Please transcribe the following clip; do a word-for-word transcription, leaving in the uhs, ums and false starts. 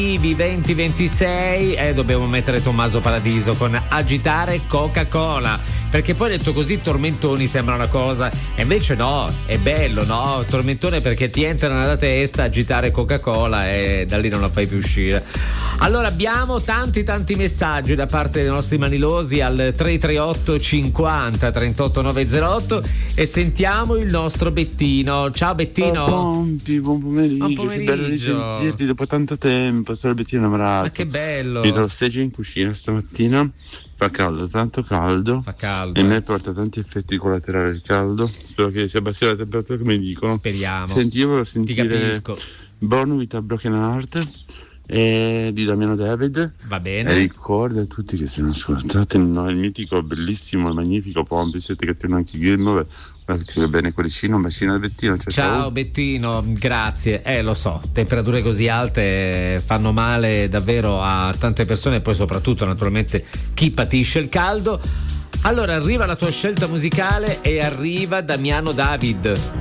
venti ventisei e eh, dobbiamo mettere Tommaso Paradiso con Agitare Coca-Cola, perché poi detto così tormentoni sembra una cosa e invece no, è bello, no? Tormentone perché ti entra nella testa agitare Coca-Cola e da lì non la fai più uscire. Allora abbiamo tanti tanti messaggi da parte dei nostri manilosi al tre tre otto cinquanta trentotto novecentotto e sentiamo il nostro Bettino. Ciao Bettino. Oh, Pompi, buon pomeriggio, buon pomeriggio. Che bello risentirti dopo tanto tempo, sono Bettino Marato. Ma che bello. Mi trovo seggio in cucina stamattina, fa caldo, tanto caldo. Fa caldo. E eh. me porta tanti effetti collaterali il caldo. Spero che si abbassi la temperatura come dicono. Speriamo. Senti, io volevo sentire Ti capisco. Born with a Broken Heart e di Damiano David. Va bene. E ricordo a tutti che se non ascoltate no, il mitico, bellissimo, il magnifico Pompi, siete che tengono anche Game. Che bene cuoricino, un bacino al Bettino. Ciao, ciao, ciao Bettino, grazie. Eh lo so, temperature così alte fanno male davvero a tante persone e poi soprattutto naturalmente chi patisce il caldo. Allora arriva la tua scelta musicale e arriva Damiano David.